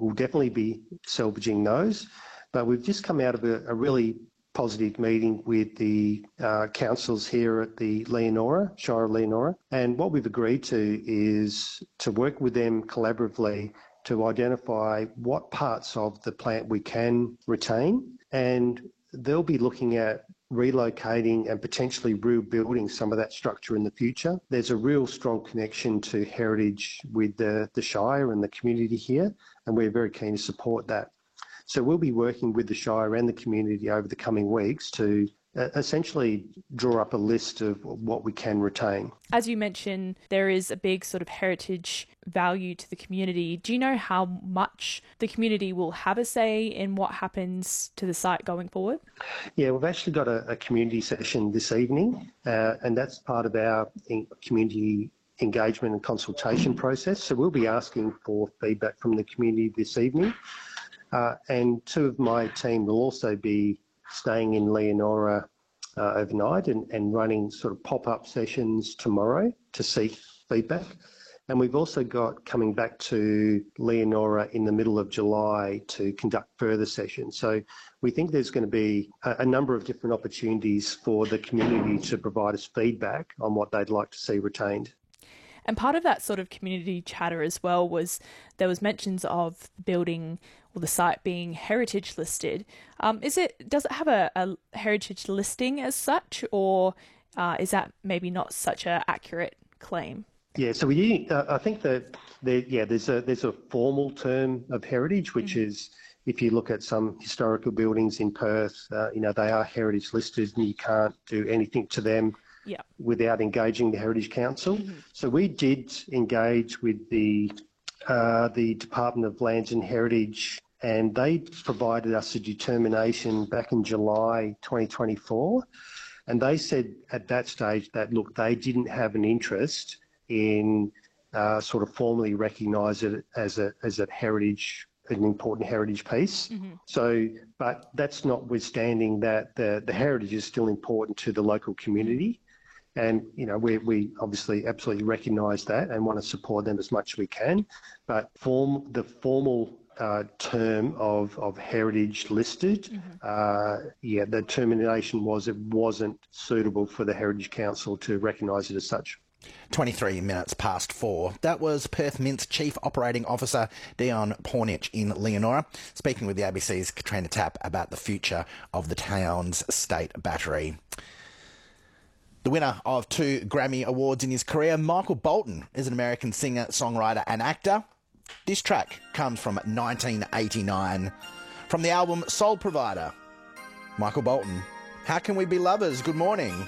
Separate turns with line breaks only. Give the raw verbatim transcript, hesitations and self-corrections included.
we'll definitely be salvaging those. But we've just come out of a, a really positive meeting with the uh, councils here at the Leonora, Shire of Leonora. And what we've agreed to is to work with them collaboratively to identify what parts of the plant we can retain. And they'll be looking at relocating and potentially rebuilding some of that structure in the future. There's a real strong connection to heritage with the, the Shire and the community here, and we're very keen to support that. So we'll be working with the Shire and the community over the coming weeks to uh, essentially draw up a list of what we can retain.
As you mentioned, there is a big sort of heritage value to the community. Do you know how much the community will have a say in what happens to the site going forward?
Yeah, we've actually got a, a community session this evening, uh, and that's part of our in- community engagement and consultation process. So we'll be asking for feedback from the community this evening. Uh, and two of my team will also be staying in Leonora uh, overnight and, and running sort of pop-up sessions tomorrow to seek feedback. And we've also got coming back to Leonora in the middle of July to conduct further sessions. So we think there's going to be a, a number of different opportunities for the community to provide us feedback on what they'd like to see retained.
And part of that sort of community chatter as well was there was mentions of the building or the site being heritage listed. Um, is it does it have a, a heritage listing as such, or uh, is that maybe not such an accurate claim?
Yeah, so we uh, I think that there, yeah, there's a there's a formal term of heritage, which mm-hmm. is if you look at some historical buildings in Perth, uh, you know they are heritage listed, and you can't do anything to them. Yeah. Without engaging the Heritage Council. Mm-hmm. So we did engage with the uh, the Department of Lands and Heritage, and they provided us a determination back in July twenty twenty-four, and they said at that stage that, look, they didn't have an interest in uh, sort of formally recognise it as a as a heritage, an important heritage piece. Mm-hmm. So, but that's notwithstanding that the, the heritage is still important to the local community. And, you know, we, we obviously absolutely recognise that and want to support them as much as we can. But form the formal uh, term of, of heritage listed, mm-hmm. uh, yeah, the determination was it wasn't suitable for the Heritage Council to recognise it as such.
twenty-three minutes past four. That was Perth Mint's Chief Operating Officer, Dion Pornich, in Leonora, speaking with the A B C's Katrina Tapp about the future of the town's state battery. The winner of two Grammy Awards in his career, Michael Bolton, is an American singer, songwriter and actor. This track comes from nineteen eighty-nine. From the album Soul Provider, Michael Bolton, How Can We Be Lovers? Good morning.